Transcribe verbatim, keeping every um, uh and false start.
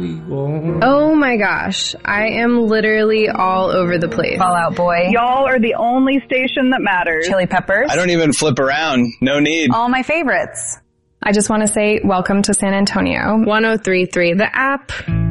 Oh my gosh. I am literally all over the place. Fall Out Boy. Y'all are the only station that matters. Chili Peppers. I don't even flip around. No need. All my favorites. I just want to say welcome to San Antonio. one oh three point three, the app.